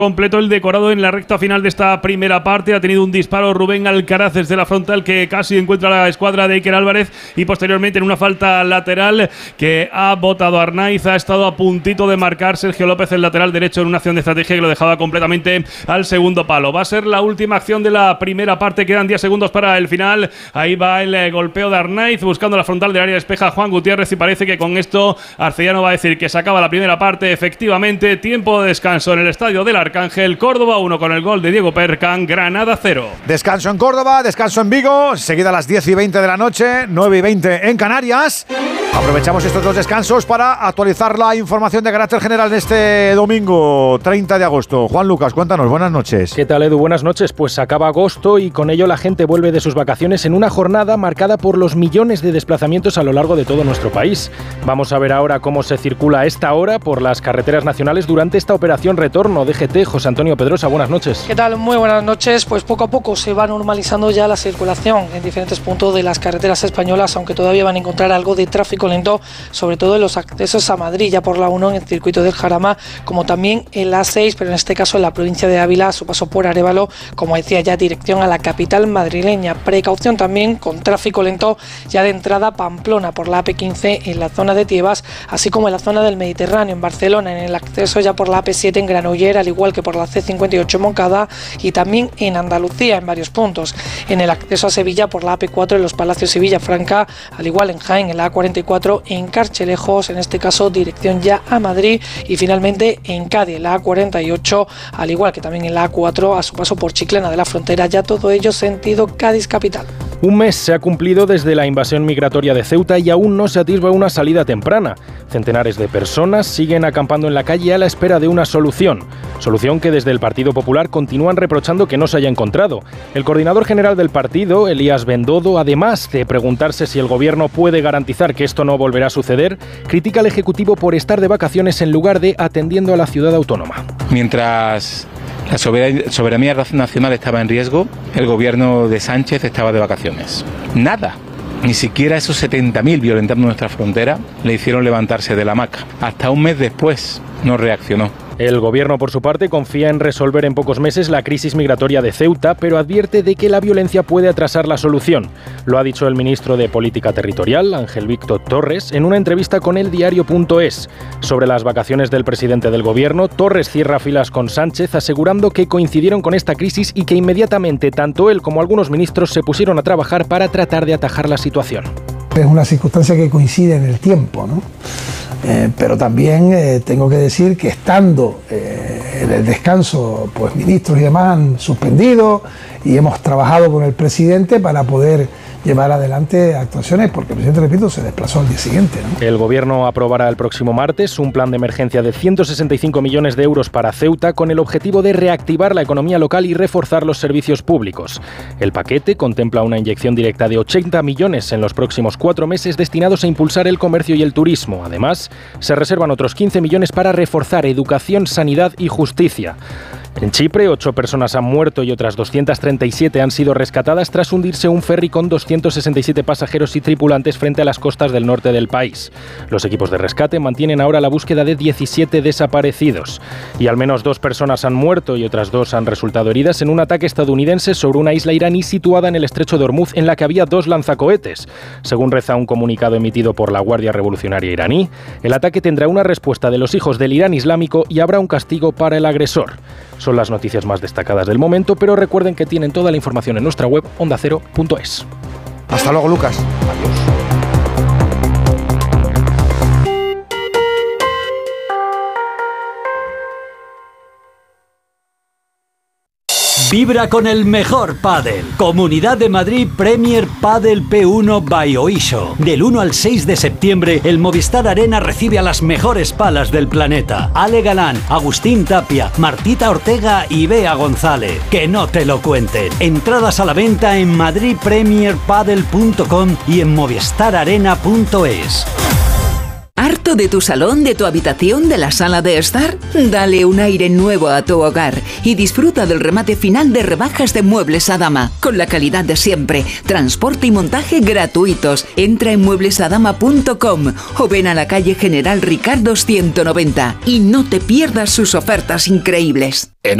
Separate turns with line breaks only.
completo el decorado en la recta final de esta primera parte. Ha tenido un disparo Rubén Alcaraz desde la frontal que casi encuentra la escuadra de Iker Álvarez, y posteriormente en una falta lateral que ha botado Arnaiz, ha estado a puntito de marcar Sergio López, el lateral derecho, en una acción de estrategia que lo dejaba completamente al segundo palo. Va a ser la última acción de la primera parte, quedan 10 segundos para el final. Ahí va el golpeo de Arnaiz buscando la frontal del área, despeja a Juan Gutiérrez y parece que con esto Arcellano va a decir que se acaba la primera parte. Efectivamente, tiempo de descanso en el estadio del Arcángel. Córdoba 1 con el gol de Diego Percan, Granada 0.
Descanso en Córdoba, descanso en Vigo, seguida a las 10:20 de la noche, 9:20 en Canarias. Aprovechamos estos dos descansos para actualizar la información de carácter general de este domingo 30 de agosto. Juan Lucas, cuéntanos, buenas noches.
¿Qué tal, Edu? Buenas noches. Pues acaba agosto y con ello la gente vuelve de sus vacaciones en una jornada marcada por los millones de desplazamientos a lo largo de todo nuestro país. Vamos a ver ahora cómo se circula a esta hora por las carreteras nacionales durante esta operación retorno DGT. José Antonio Pedrosa, buenas noches.
¿Qué tal? Muy buenas noches. Pues poco a poco se va normalizando ya la circulación en diferentes puntos de las carreteras españolas, aunque todavía van a encontrar algo de tráfico lento, sobre todo en los accesos a Madrid, ya por la 1 en el circuito del Jarama, como también en la 6, pero en este caso en la provincia de Ávila, a su paso por Arévalo, como decía ya, dirección a la capital madrileña. Precaución también con tráfico lento ya de entrada a Pamplona por la AP15 en la zona de Tiebas, así como en la zona del Mediterráneo en Barcelona, en el acceso ya por la AP7 en Granollers, al igual que por la C58 en Moncada, y también en Andalucía en varios puntos. En el acceso a Sevilla por la AP4 en los Palacios y Villafranca, al igual en Jaén en la A44 en Carchelejos, en este caso dirección ya a Madrid, y finalmente en Cádiz en la A48, al igual que también en la A4 a su paso por Chiclana de la Frontera, ya todo ello sentido Cádiz capital.
Un mes se ha cumplido desde la invasión migratoria de Ceuta y aún no se atisba una salida temprana. Centenares de personas siguen acampando en la calle a la espera de una solución que desde el Partido Popular continúan reprochando que no se haya encontrado. El coordinador general del partido, Elías Bendodo, además de preguntarse si el gobierno puede garantizar que esto no volverá a suceder, critica al Ejecutivo por estar de vacaciones en lugar de atendiendo a la ciudad autónoma.
Mientras la soberanía nacional estaba en riesgo, el gobierno de Sánchez estaba de vacaciones. Nada. Ni siquiera esos 70.000 violentando nuestra frontera le hicieron levantarse de la hamaca. Hasta un mes después no reaccionó.
El gobierno, por su parte, confía en resolver en pocos meses la crisis migratoria de Ceuta, pero advierte de que la violencia puede atrasar la solución. Lo ha dicho el ministro de Política Territorial, Ángel Víctor Torres, en una entrevista con eldiario.es. Sobre las vacaciones del presidente del gobierno, Torres cierra filas con Sánchez, asegurando que coincidieron con esta crisis y que inmediatamente tanto él como algunos ministros se pusieron a trabajar para tratar de atajar la situación.
Es una circunstancia que coincide en el tiempo, ¿no? Pero también tengo que decir que estando en el descanso, pues ministros y demás han suspendido y hemos trabajado con el presidente para poder llevar adelante actuaciones, porque el presidente, repito, se desplazó al día siguiente, ¿no?
El gobierno aprobará el próximo martes un plan de emergencia de 165 millones de euros para Ceuta con el objetivo de reactivar la economía local y reforzar los servicios públicos. El paquete contempla una inyección directa de 80 millones en los próximos 4 meses destinados a impulsar el comercio y el turismo. Además, se reservan otros 15 millones para reforzar educación, sanidad y justicia. En Chipre, 8 personas han muerto y otras 237 han sido rescatadas tras hundirse un ferry con 267 pasajeros y tripulantes frente a las costas del norte del país. Los equipos de rescate mantienen ahora la búsqueda de 17 desaparecidos. Y al menos 2 personas han muerto y otras 2 han resultado heridas en un ataque estadounidense sobre una isla iraní situada en el estrecho de Hormuz, en la que había 2 lanzacohetes. Según reza un comunicado emitido por la Guardia Revolucionaria iraní, el ataque tendrá una respuesta de los hijos del Irán Islámico y habrá un castigo para el agresor. Son las noticias más destacadas del momento, pero recuerden que tienen toda la información en nuestra web ondacero.es.
Hasta luego, Lucas.
Adiós.
Vibra con el mejor pádel. Comunidad de Madrid Premier Padel P1 by Oisho. Del 1 al 6 de septiembre, el Movistar Arena recibe a las mejores palas del planeta. Ale Galán, Agustín Tapia, Martita Ortega y Bea González. Que no te lo cuenten. Entradas a la venta en madridpremierpadel.com y en movistararena.es.
¿Harto aspecto de tu salón, de tu habitación, de la sala de estar? Dale un aire nuevo a tu hogar y disfruta del remate final de rebajas de Muebles Adama, con la calidad de siempre, transporte y montaje gratuitos. Entra en mueblesadama.com o ven a la calle General Ricardo 190 y no te pierdas sus ofertas increíbles.